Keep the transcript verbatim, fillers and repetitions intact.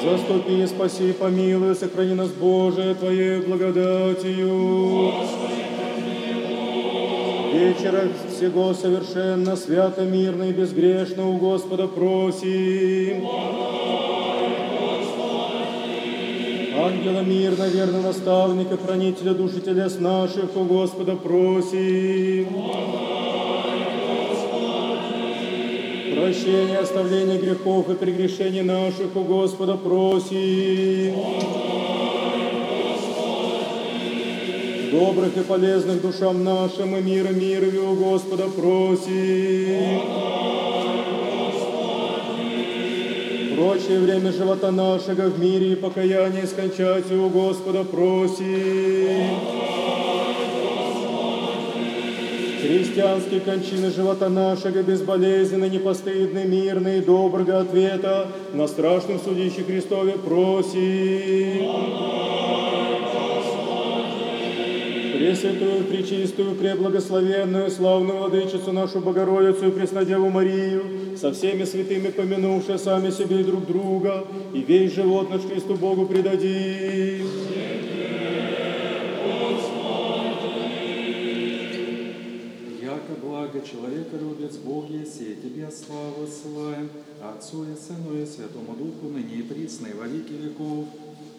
Заступи, спаси, помилуй, сохрани нас, Боже, Твоей благодатью. Вечера всего совершенно, свято, мирно и безгрешно у Господа просим. Ангела мирно, верно наставника, хранителя души телес наших, у Господа просим. Прощение, оставление грехов и прегрешений наших у Господа просим. Добрых и полезных душам нашим и мира мирови у Господа просим. Прочее время живота нашего в мире и покаянии скончать у Господа просим. Христианские кончины живота нашего безболезненно, непостыдны, мирные, доброго ответа на страшном судище Христове просим. Пресвятую, пречистую, преблагословенную, славную Владычицу нашу Богородицу и Преснодеву Марию, со всеми святыми помянувши сами себе и друг друга, и весь живот наш Христу Богу предадим. Яко благо человека любец Бог еси, Тебе славу ссылаем, Отцу и Сыну и Святому Духу, ныне и присно и во веки веков.